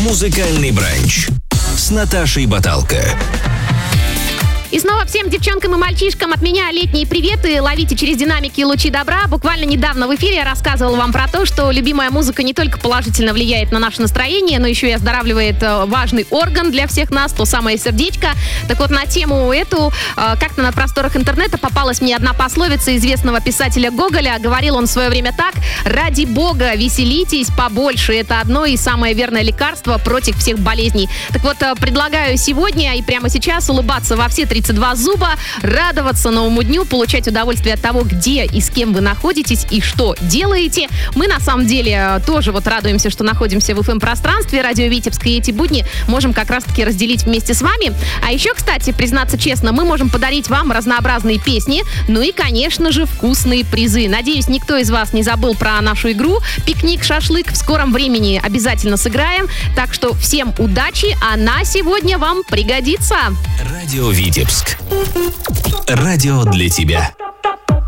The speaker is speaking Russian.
Музыкальный бранч с Наташей Баталко. И снова всем девчонкам и мальчишкам от меня летние приветы. Ловите через динамики лучи добра. Буквально недавно в эфире я рассказывала вам про то, что любимая музыка не только положительно влияет на наше настроение, но еще и оздоравливает важный орган для всех нас, то самое сердечко. Так вот, на тему эту как-то на просторах интернета попалась мне одна пословица известного писателя Гоголя. Говорил он в свое время так: «Ради бога, веселитесь побольше. Это одно и самое верное лекарство против всех болезней». Так вот, предлагаю сегодня и прямо сейчас улыбаться во все 32 зуба, радоваться новому дню, получать удовольствие от того, где и с кем вы находитесь и что делаете. Мы, на самом деле, тоже вот радуемся, что находимся в FM-пространстве. Радио Витебск, и эти будни можем как раз-таки разделить вместе с вами. А еще, кстати, признаться честно, мы можем подарить вам разнообразные песни, ну и, конечно же, вкусные призы. Надеюсь, никто из вас не забыл про нашу игру «Пикник-шашлык». В скором времени обязательно сыграем. Так что всем удачи, она сегодня вам пригодится. Радио Витебск. Радио для тебя.